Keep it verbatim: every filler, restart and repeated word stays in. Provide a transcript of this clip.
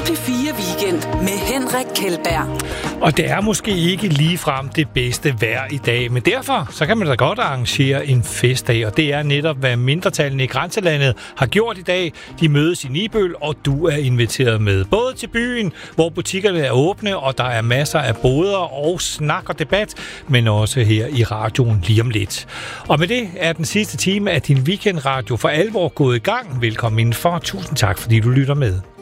P fire Weekend med Henrik Kjeldberg. Og det er måske ikke ligefrem det bedste vejr i dag, men derfor så kan man da godt arrangere en festdag, og det er netop, hvad mindretallene i grænselandet har gjort i dag. De mødes i Nibøl, og du er inviteret med. Både til byen, hvor butikkerne er åbne, og der er masser af boder og snak og debat, men også her i radioen lige om lidt. Og med det er den sidste time af din weekendradio for alvor gået i gang. Velkommen indenfor. Tusind tak, fordi du lytter med.